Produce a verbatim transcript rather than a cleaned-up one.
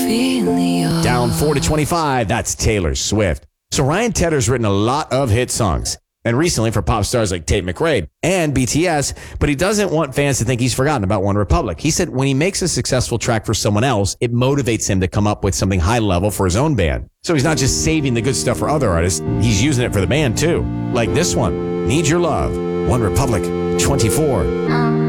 feel your Down four to twenty-five, that's Taylor Swift. So Ryan Tedder's written a lot of hit songs, and recently for pop stars like Tate McRae and B T S, but he doesn't want fans to think he's forgotten about One Republic. He said when he makes a successful track for someone else, it motivates him to come up with something high level for his own band. So he's not just saving the good stuff for other artists, he's using it for the band too. Like this one, Need Your Love, One Republic, twenty-four. Um.